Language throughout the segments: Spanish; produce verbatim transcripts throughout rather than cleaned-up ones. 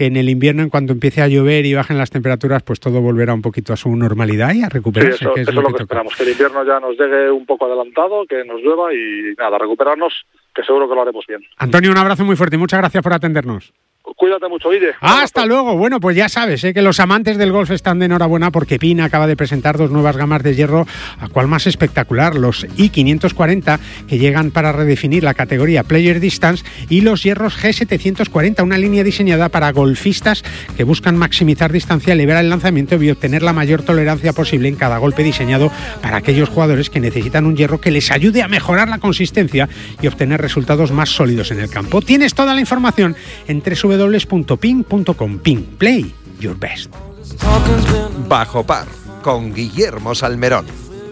que en el invierno, en cuanto empiece a llover y bajen las temperaturas, pues todo volverá un poquito a su normalidad y a recuperarse. Sí, eso, que es eso lo es lo que, que toca. esperamos, que el invierno ya nos llegue un poco adelantado, que nos llueva y nada, recuperarnos, que seguro que lo haremos bien. Antonio, un abrazo muy fuerte y muchas gracias por atendernos. Cuídate mucho, Guille. Hasta luego. Bueno, pues ya sabes, ¿eh? que los amantes del golf están de enhorabuena porque Pina acaba de presentar dos nuevas gamas de hierro, a cual más espectacular, los i quinientos cuarenta, que llegan para redefinir la categoría Player Distance, y los hierros ge setecientos cuarenta, una línea diseñada para golfistas que buscan maximizar distancia, elevar el lanzamiento y obtener la mayor tolerancia posible en cada golpe, diseñado para aquellos jugadores que necesitan un hierro que les ayude a mejorar la consistencia y obtener resultados más sólidos en el campo. Tienes toda la información en doble u doble u doble u punto ping punto com. Ping, play your best. Bajo par, con Guillermo Salmerón.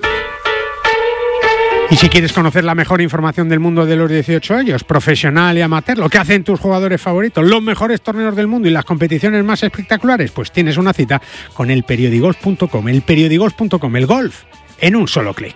Y si quieres conocer la mejor información del mundo de los dieciocho hoyos, profesional y amateur, lo que hacen tus jugadores favoritos, los mejores torneos del mundo y las competiciones más espectaculares, pues tienes una cita con el periodigolf punto com. El periodigolf punto com, el golf en un solo clic.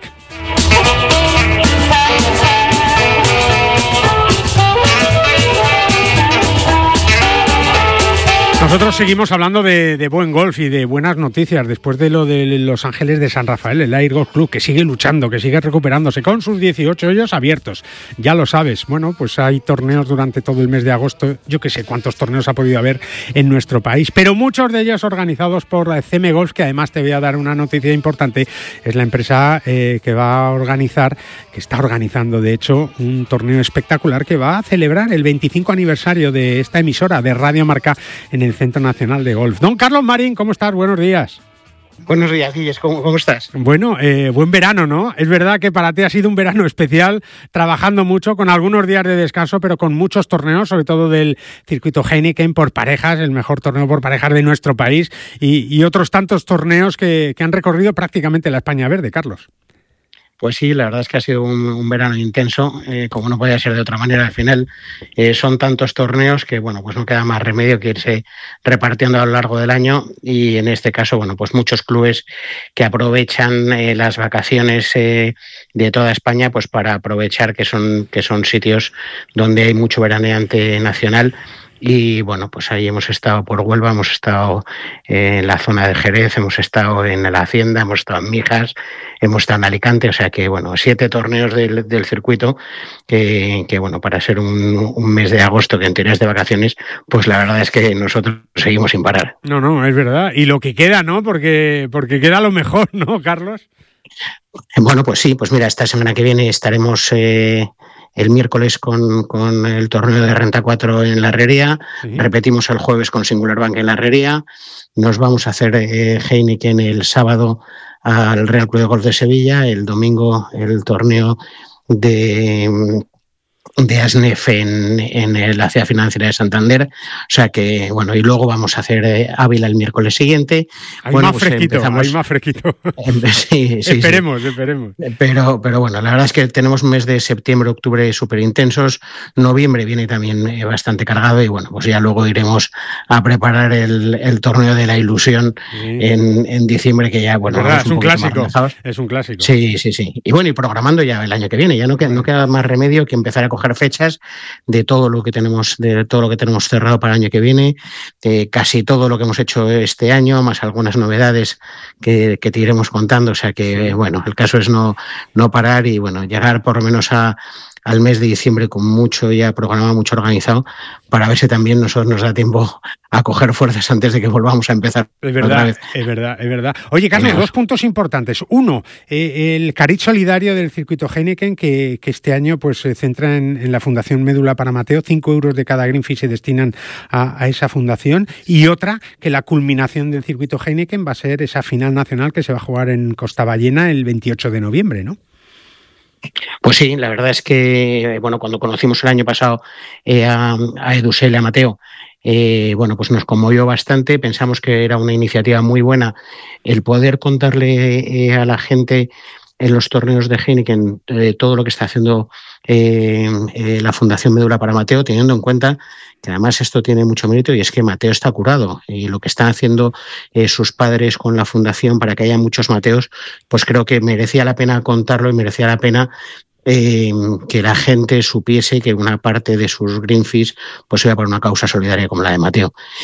Nosotros seguimos hablando de, de buen golf y de buenas noticias después de lo de Los Ángeles de San Rafael, el Air Golf Club, que sigue luchando, que sigue recuperándose con sus dieciocho hoyos abiertos. Ya lo sabes, bueno, pues hay torneos durante todo el mes de agosto. Yo que sé cuántos torneos ha podido haber en nuestro país, pero muchos de ellos organizados por C M Golf, que además te voy a dar una noticia importante. Es la empresa eh, que va a organizar, que está organizando de hecho, un torneo espectacular que va a celebrar el veinticinco aniversario de esta emisora de Radio Marca en el Centro Nacional de Golf. Don Carlos Marín, ¿cómo estás? Buenos días. Buenos días, Guilles, ¿cómo, cómo estás? Bueno, eh, buen verano, ¿no? Es verdad que para ti ha sido un verano especial, trabajando mucho, con algunos días de descanso, pero con muchos torneos, sobre todo del circuito Heineken por parejas, el mejor torneo por parejas de nuestro país, y, y otros tantos torneos que, que han recorrido prácticamente la España Verde, Carlos. Pues sí, la verdad es que ha sido un, un verano intenso, eh, como no podía ser de otra manera. Al final eh, son tantos torneos que, bueno, pues no queda más remedio que irse repartiendo a lo largo del año, y en este caso, bueno, pues muchos clubes que aprovechan eh, las vacaciones eh, de toda España, pues para aprovechar que son, que son sitios donde hay mucho veraneante nacional. Y bueno, pues ahí hemos estado por Huelva, hemos estado en la zona de Jerez, hemos estado en la Hacienda, hemos estado en Mijas, hemos estado en Alicante, o sea que bueno, siete torneos del, del circuito que, que bueno, para ser un, un mes de agosto que en teoría es de vacaciones, pues la verdad es que nosotros seguimos sin parar. No, no, es verdad. Y lo que queda, ¿no? Porque, porque queda lo mejor, ¿no, Carlos? Bueno, pues sí, pues mira, esta semana que viene estaremos eh, el miércoles con, con el torneo de Renta cuatro en la Herrería, sí. Repetimos el jueves con Singular Bank en la Herrería, nos vamos a hacer eh, Heineken el sábado al Real Club de Golf de Sevilla, el domingo el torneo de... de ASNEF en, en la ciudad financiera de Santander, o sea que bueno, y luego vamos a hacer eh, Ávila el miércoles siguiente. Hay bueno, más pues fresquito, empezamos... hay más fresquito. sí, sí, esperemos, sí. esperemos. Pero, pero bueno, la verdad es que tenemos un mes de septiembre, octubre súper intensos, noviembre viene también eh, bastante cargado, y bueno, pues ya luego iremos a preparar el, el torneo de la ilusión sí. en, en diciembre, que ya bueno, verdad, es un, un clásico, es un clásico. Sí, sí, sí. Y bueno, y programando ya el año que viene, ya no queda, no queda más remedio que empezar a coger fechas de todo lo que tenemos de todo lo que tenemos cerrado para el año que viene, de casi todo lo que hemos hecho este año, más algunas novedades que, que te iremos contando, o sea que sí. Bueno, el caso es no, no parar y bueno, llegar por lo menos a al mes de diciembre con mucho ya programado, mucho organizado, para ver si también nosotros nos da tiempo a coger fuerzas antes de que volvamos a empezar. Es verdad, otra vez. es verdad, es verdad. Oye, Carlos, Venga. dos puntos importantes. Uno, eh, el cariz solidario del circuito Heineken, que, que este año pues se centra en, en la Fundación Médula para Mateo. Cinco euros de cada green fee se destinan a, a esa fundación. Y otra, que la culminación del circuito Heineken va a ser esa final nacional que se va a jugar en Costa Ballena el veintiocho de noviembre, ¿no? Pues sí, la verdad es que bueno, cuando conocimos el año pasado eh, a, a Edusel y a Mateo, eh, bueno, pues nos conmovió bastante. Pensamos que era una iniciativa muy buena el poder contarle eh, a la gente en los torneos de Heineken eh, todo lo que está haciendo eh, eh, la Fundación Médula para Mateo, teniendo en cuenta que además esto tiene mucho mérito, y es que Mateo está curado, y lo que están haciendo eh, sus padres con la fundación para que haya muchos Mateos, pues creo que merecía la pena contarlo, y merecía la pena Eh, que la gente supiese que una parte de sus green fees pues iba para una causa solidaria como la de Mateo.